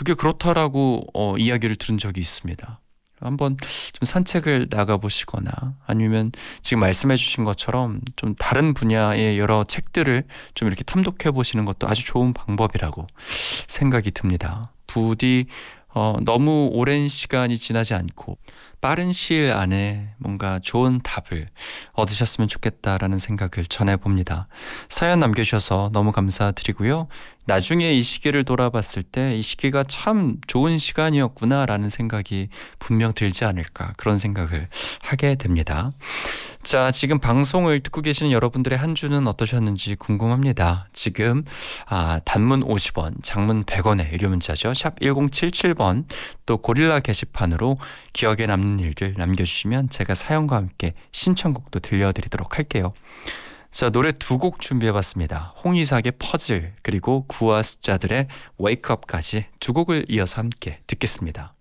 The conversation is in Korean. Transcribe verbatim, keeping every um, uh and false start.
그게 그렇다라고 어, 이야기를 들은 적이 있습니다. 한번 좀 산책을 나가보시거나 아니면 지금 말씀해 주신 것처럼 좀 다른 분야의 여러 책들을 좀 이렇게 탐독해 보시는 것도 아주 좋은 방법이라고 생각이 듭니다. 부디 어, 너무 오랜 시간이 지나지 않고 빠른 시일 안에 뭔가 좋은 답을 얻으셨으면 좋겠다라는 생각을 전해봅니다. 사연 남겨주셔서 너무 감사드리고요. 나중에 이 시기를 돌아봤을 때 이 시기가 참 좋은 시간이었구나라는 생각이 분명 들지 않을까 그런 생각을 하게 됩니다. 자, 지금 방송을 듣고 계시는 여러분들의 한 주는 어떠셨는지 궁금합니다. 지금 아, 단문 오십 원, 장문 백 원의 유료 문자죠. 샵 일공칠칠 번 또 고릴라 게시판으로 기억에 남는 일들 남겨주시면 제가 사연과 함께 신청곡도 들려드리도록 할게요. 자, 노래 두 곡 준비해봤습니다. 홍이삭의 퍼즐 그리고 구와 숫자들의 웨이크업까지 두 곡을 이어서 함께 듣겠습니다.